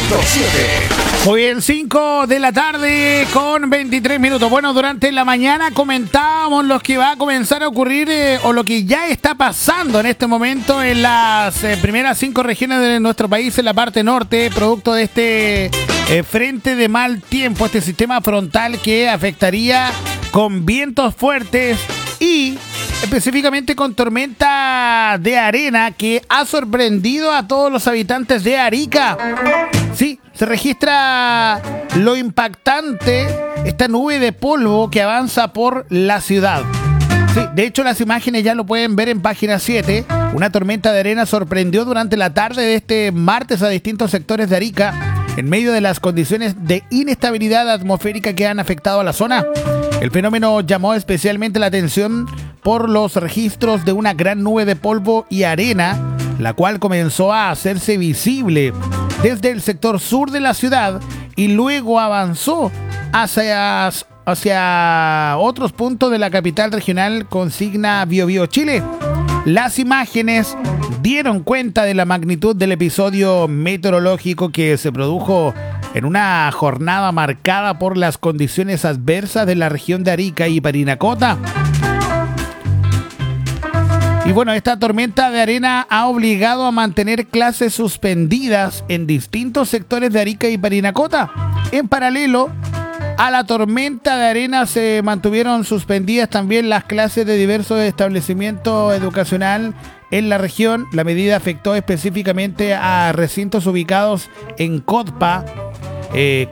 Muy bien, 5 de la tarde con 23 minutos. Bueno, durante la mañana comentábamos lo que va a comenzar a ocurrir o lo que ya está pasando en este momento en las primeras 5 regiones de nuestro país, en la parte norte, producto de este frente de mal tiempo, este sistema frontal que afectaría con vientos fuertes y específicamente con tormenta de arena que ha sorprendido a todos los habitantes de Arica. Sí, se registra lo impactante, esta nube de polvo que avanza por la ciudad. Sí, de hecho las imágenes ya lo pueden ver en página 7. Una tormenta de arena sorprendió durante la tarde de este martes a distintos sectores de Arica en medio de las condiciones de inestabilidad atmosférica que han afectado a la zona. El fenómeno llamó especialmente la atención por los registros de una gran nube de polvo y arena, la cual comenzó a hacerse visible desde el sector sur de la ciudad y luego avanzó hacia otros puntos de la capital regional consigna Biobío, Chile. Las imágenes dieron cuenta de la magnitud del episodio meteorológico que se produjo en una jornada marcada por las condiciones adversas de la región de Arica y Parinacota. Y bueno, esta tormenta de arena ha obligado a mantener clases suspendidas en distintos sectores de Arica y Parinacota. En paralelo a la tormenta de arena se mantuvieron suspendidas también las clases de diversos establecimientos educacionales en la región. La medida afectó específicamente a recintos ubicados en Codpa,